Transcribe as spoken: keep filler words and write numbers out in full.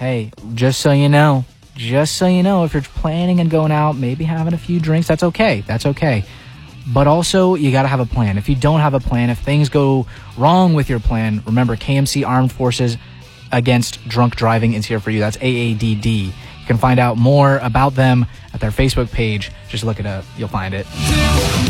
hey, just so you know, just so you know, if you're planning on going out, maybe having a few drinks, that's okay. That's okay. But also, you got to have a plan. If you don't have a plan, if things go wrong with your plan, remember, K M C Armed Forces Against Drunk Driving is here for you. That's A A D D. You can find out more about them at their Facebook page. Just look it up. You'll find it.